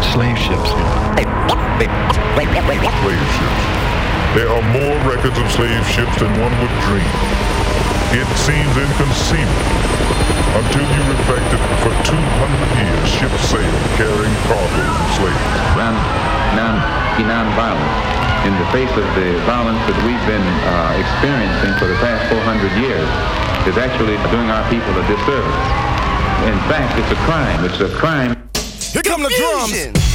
slave ships. Slave ships. There are more records of slave ships than one would dream. It seems inconceivable until you reflect that for 200 years ships sailed carrying cargoes of slaves. Non-violence. In the face of the violence that we've been experiencing for the past 400 years is actually doing our people a disservice. In fact, it's a crime. It's a crime. Here come the drums.